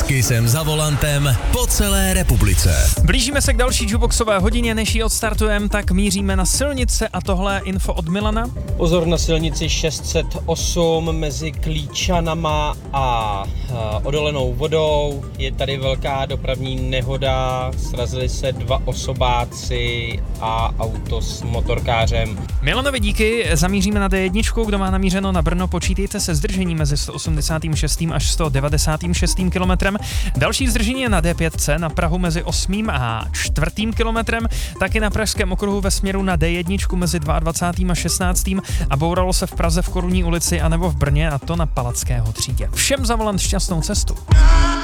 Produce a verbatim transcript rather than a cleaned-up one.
Taky jsem za volantem po celé republice. Blížíme se k další jukeboxové hodině, než ji odstartujeme, tak míříme na silnice a tohle info od Milana. Pozor na silnici šest set osm mezi Klíčanama a Odolenou vodou. Je tady velká dopravní nehoda, srazili se dva osobáci a auto s motorkářem. Milanovi díky, zamíříme na D jedna, kdo má namířeno na Brno, počítejte se zdržení mezi sto osmdesát šest až sto devadesát šest kilometrem. Další zdržení je na D pět na Prahu mezi osmým a čtvrtým kilometrem, taky na Pražském okruhu ve směru na D jedna mezi dvacátým druhým a šestnáctým a bouralo se v Praze v Korunní ulici anebo v Brně, a to na Palackého třídě. Všem za volant šťastnou cestu.